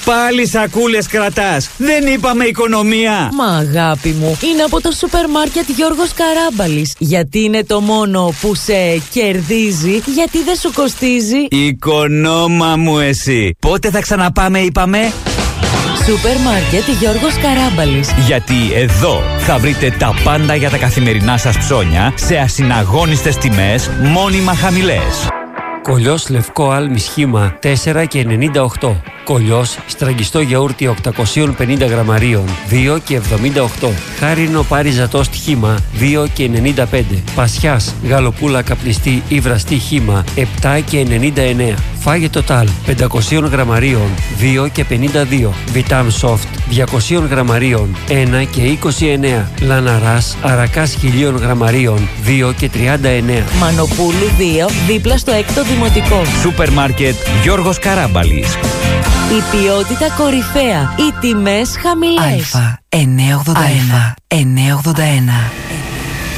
Πάλι σακούλες κρατάς. Δεν είπαμε οικονομία. Μα αγάπη μου, είναι από το σούπερ μάρκετ Γιώργος Καράμπαλης. Γιατί είναι το μόνο που σε κερδίζει, γιατί δεν σου κοστίζει. Οικονόμα μου εσύ. Πότε θα ξαναπάμε είπαμε? Σούπερ μάρκετ Γιώργος Καράμπαλης. Γιατί εδώ θα βρείτε τα πάντα για τα καθημερινά σας ψώνια σε ασυναγώνιστες τιμές, μόνιμα χαμηλές. Κολλιός λευκό άλμη σχήμα 4,98. Κολλιός στραγγιστό γιαούρτι 850 γραμμαρίων 2,78. Χάρινο πάριζατό χύμα 2,95. Πασιάς γαλοπούλα καπνιστή ή βραστή χύμα 7,99. Φάγε τοτάλ 500 γραμμαρίων 2,52. Βιτάμ σοφτ 200 γραμμαρίων 1,29. Λαναράς αρακάς 1000 γραμμαρίων 2,39. Μανοπούλου 2 δίπλα στο 6ο Δημοτικό. Σούπερ μάρκετ Γιώργος Καράμπαλης. Η ποιότητα κορυφαία, οι τιμές χαμηλές. Α981. 981.